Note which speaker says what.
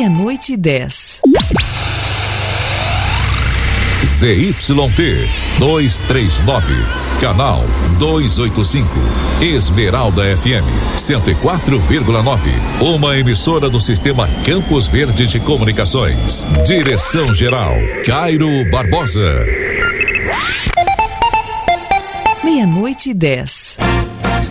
Speaker 1: meia-noite e 10.
Speaker 2: ZYT 239, canal 285, Esmeralda FM 104,9, uma emissora do sistema Campos Verde de Comunicações. Direção geral Cairo Barbosa.
Speaker 1: Meia-noite e 10.